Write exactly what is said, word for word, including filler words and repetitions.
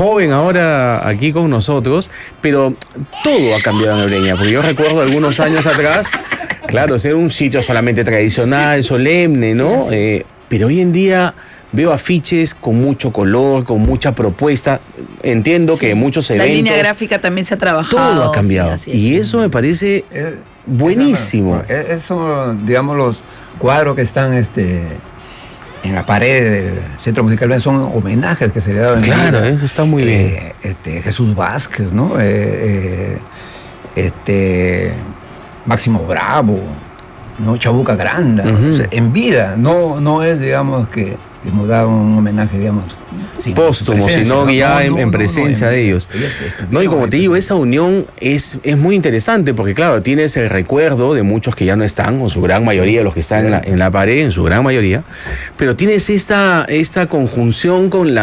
joven ahora aquí con nosotros, pero todo ha cambiado en Breña, porque yo recuerdo algunos años atrás, claro, ser un sitio solamente tradicional, solemne, ¿no? Sí, Eh, pero hoy en día veo afiches con mucho color, con mucha propuesta. Entiendo Sí. que muchos eventos... La línea gráfica también se ha trabajado. Todo ha cambiado. Sí, así es. Y eso me parece Eh, buenísimo. Eso, bueno, eso, digamos, los cuadros que están este, en la pared del Centro Musical son homenajes que se le daban. Claro, eso está muy bien. Eh, este, Jesús Vázquez, ¿no? Eh, eh, este, Máximo Bravo, ¿no? Chabuca Granda. Uh-huh. O sea, en vida, no, no es, digamos, que le hemos dado un homenaje, digamos, sin póstumo, su presencia, sino ¿no? ya No, en, no, en no, presencia no, de en- ellos. ellos estuvieron No, y como ahí te digo, presentes. esa unión es, es muy interesante porque, claro, tienes el recuerdo de muchos que ya no están, o su gran mayoría de los que están en la, en la pared, en su gran mayoría, pero tienes esta, esta conjunción con la